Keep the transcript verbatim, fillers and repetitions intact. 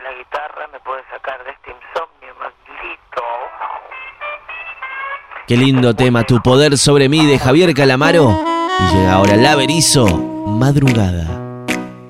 la guitarra me puede sacar de este insomnio maldito. Qué lindo tema, Tu poder sobre mí, de Javier Calamaro. Y llega ahora La Berizo, Madrugada.